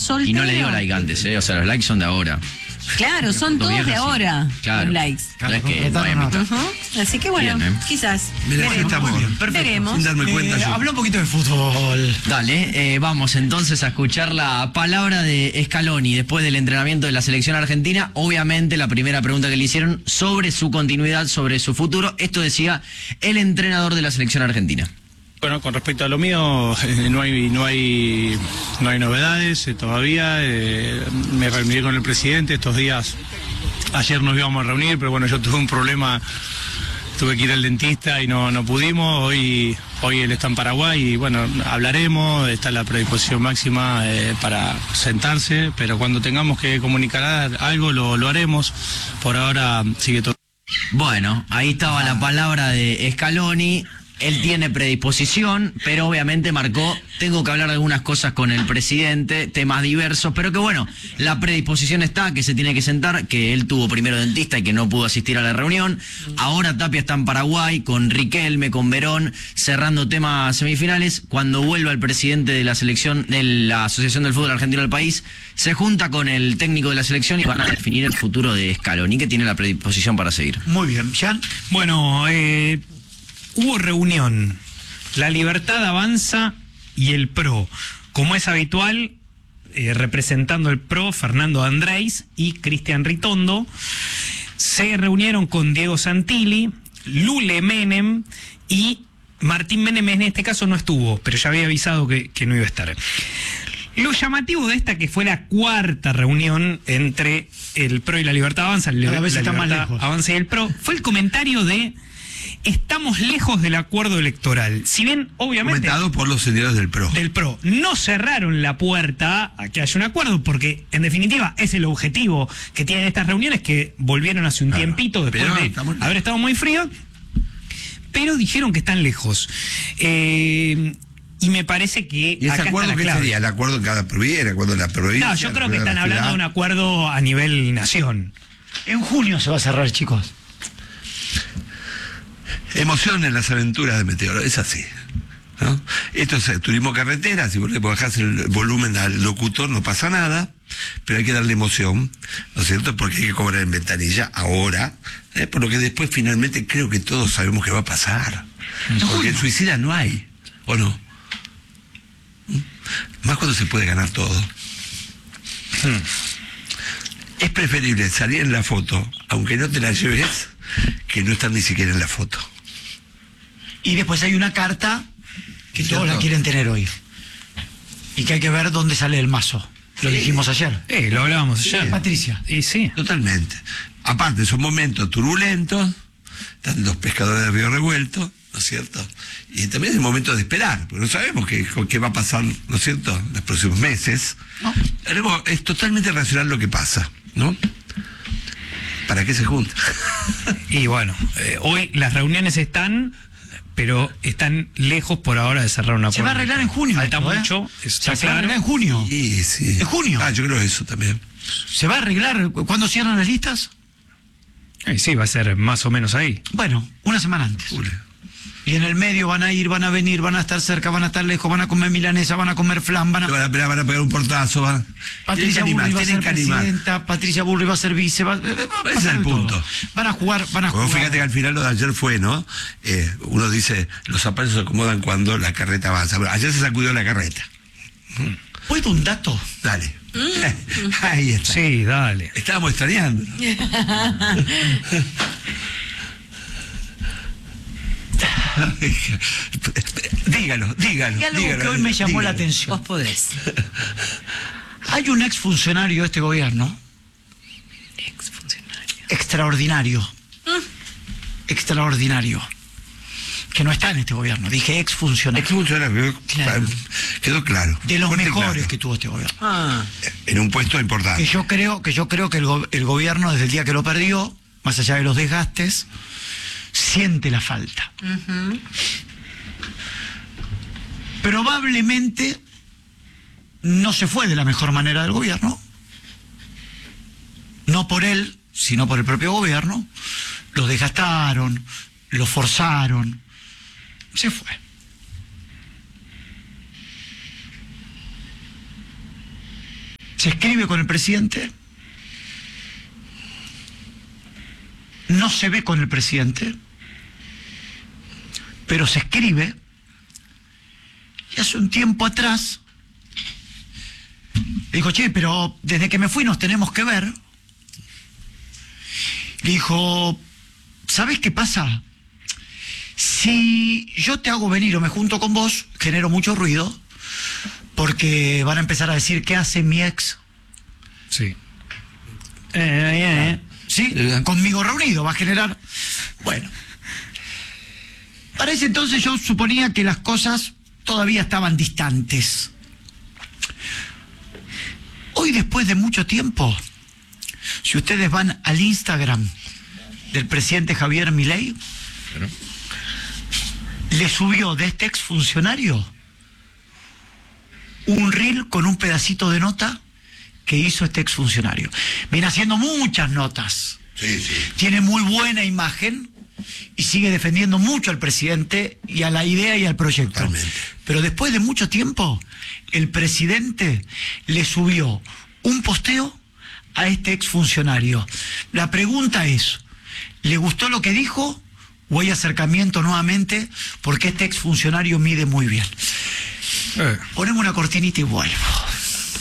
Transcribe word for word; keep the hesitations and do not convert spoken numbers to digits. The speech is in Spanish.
soltero. Y no le dio like antes, ¿eh? O sea, los likes son de ahora. Claro, son todos de ahora, claro. los likes. Claro, es que no hay mitad. Uh-huh. Así que bueno, Bien, ¿eh? quizás. Mira, Veremos. estamos bien. Perfecto. Veremos. Sin darme cuenta. Eh, yo- habla un poquito de fútbol. Dale, eh, vamos entonces a escuchar la palabra de Scaloni después del entrenamiento de la selección argentina. Obviamente la primera pregunta que le hicieron sobre su continuidad, sobre su futuro. Esto decía el entrenador de la selección argentina. Bueno, con respecto a lo mío, eh, no hay no hay no hay novedades eh, todavía. Eh, me reuní con el presidente estos días. Ayer nos íbamos a reunir, pero bueno, yo tuve un problema, tuve que ir al dentista y no no pudimos. Hoy hoy él está en Paraguay y bueno, hablaremos. Está la predisposición máxima eh, para sentarse, pero cuando tengamos que comunicar algo lo, lo haremos. Por ahora sigue todo. Bueno, ahí estaba la palabra de Scaloni. Él tiene predisposición, pero obviamente marcó, tengo que hablar algunas cosas con el presidente, temas diversos, pero que bueno, la predisposición está, que se tiene que sentar, que él tuvo primero dentista y que no pudo asistir a la reunión. Ahora Tapia está en Paraguay, con Riquelme, con Verón, cerrando temas semifinales. Cuando vuelva el presidente de la selección, de la Asociación del Fútbol Argentino del país, se junta con el técnico de la selección y van a definir el futuro de Scaloni, que tiene la predisposición para seguir. Muy bien, Jan. Bueno, eh, hubo reunión, La Libertad Avanza y el P R O. Como es habitual, eh, representando el P R O, Fernando Andrés y Cristian Ritondo, se reunieron con Diego Santilli, Lule Menem y Martín Menem en este caso no estuvo, pero ya había avisado que, que no iba a estar. Lo llamativo de esta, que fue la cuarta reunión entre el P R O y La Libertad Avanza, la, Cada vez la está más Libertad lejos. Avanza y el P R O, fue el comentario de: estamos lejos del acuerdo electoral. Si bien, obviamente, Comentado por los señores del P R O. del P R O no cerraron la puerta a que haya un acuerdo, porque en definitiva es el objetivo que tienen estas reuniones, que volvieron hace un Claro, tiempito después pero de estamos lejos. haber estado muy frío, pero dijeron que están lejos. Eh, y me parece que ¿Y ese acá acuerdo está la qué clave. sería? ¿El acuerdo en cada provincia? ¿El acuerdo en la provincia? No, yo ¿El creo que acuerdo están en la hablando de un ciudad? acuerdo a nivel nación. En junio se va a cerrar, chicos. Emoción en las aventuras de Meteoro, es así, ¿no? Esto es eh, turismo carretera, si vos le bajás el volumen al locutor no pasa nada, pero hay que darle emoción, ¿no es cierto? Porque hay que cobrar en ventanilla ahora, ¿eh? Por lo que después finalmente creo que todos sabemos que va a pasar. Porque en suicida no hay, ¿o no? ¿Mm? Más cuando se puede ganar todo. Hmm. Es preferible salir en la foto, aunque no te la lleves, que no estar ni siquiera en la foto. Y después hay una carta que ¿Cierto? todos la quieren tener hoy. Y que hay que ver dónde sale el mazo. Lo Sí. dijimos ayer. Eh, lo hablábamos ayer. Patricia. Y sí. Totalmente. Aparte, son momentos turbulentos, están los pescadores de Río Revuelto, ¿no es cierto? Y también es el momento de esperar, porque no sabemos qué, qué va a pasar, ¿no es cierto?, en los próximos meses. No. Haremos- es totalmente racional lo que pasa, ¿no? ¿Para qué se junta? Y bueno, eh, hoy las reuniones están, pero están lejos por ahora de cerrar una Se va a arreglar en junio. Falta esto, ¿eh? mucho, Se está va a claro. arreglar en junio. Sí, sí. ¿En junio? Ah, yo creo eso también. ¿Se va a arreglar? ¿Cuándo cierran las listas? Eh, sí, va a ser más o menos ahí. Bueno, una semana antes. Jule. Y en el medio van a ir, van a venir, van a estar cerca, van a estar lejos, van a comer milanesa, van a comer flan, van a... Van a, pegar, van a pegar un portazo, van. Patricia Tienen que Bullrich va a animar, ser tienen que animar. presidenta, Patricia Bullrich va a ser vice, va, va a Ese es pasar el de todo. punto. Van a jugar, van a Bueno, jugar. fíjate que al final lo de ayer fue, ¿no? Eh, uno dice, los zapatos se acomodan cuando la carreta avanza. Bueno, ayer se sacudió la carreta. ¿Puedo un dato? Dale. Ahí está. Sí, dale. Estábamos extrañando. dígalo, dígalo. Y algo dígalo, que hoy me llamó dígalo. la atención. Vos podés. Hay un exfuncionario de este gobierno, Exfuncionario. extraordinario, extraordinario, que no está en este gobierno, dije exfuncionario, Exfuncionario, Claro. quedó claro. de los Fuerte y mejores claro. que tuvo este gobierno. Ah, En un puesto importante. Que yo creo que yo creo que el, go- el gobierno desde el día que lo perdió, más allá de los desgastes, siente la falta. ujú. Probablemente no se fue de la mejor manera del gobierno, no por él, sino por el propio gobierno. Lo desgastaron, lo forzaron, se fue. se escribe con el presidente, no se ve con el presidente, pero se escribe, y hace un tiempo atrás le dijo, che, pero desde que me fui nos tenemos que ver. Le dijo, ¿sabés qué pasa? Si yo te hago venir o me junto con vos, genero mucho ruido, porque van a empezar a decir, ¿qué hace mi ex? Sí. Eh, eh, eh. ¿Sí? Conmigo reunido, va a generar... Bueno. Para ese entonces yo suponía que las cosas todavía estaban distantes. Hoy, después de mucho tiempo, si ustedes van al Instagram del presidente Javier Milei, Pero... le subió de este exfuncionario un reel con un pedacito de nota que hizo este exfuncionario. Viene haciendo muchas notas. Sí, sí. Tiene muy buena imagen y sigue defendiendo mucho al presidente y a la idea y al proyecto. Totalmente. Pero después de mucho tiempo, el presidente le subió un posteo a este exfuncionario. La pregunta es, ¿le gustó lo que dijo o hay acercamiento nuevamente? Porque este exfuncionario mide muy bien. Eh. Ponemos una cortinita y vuelvo.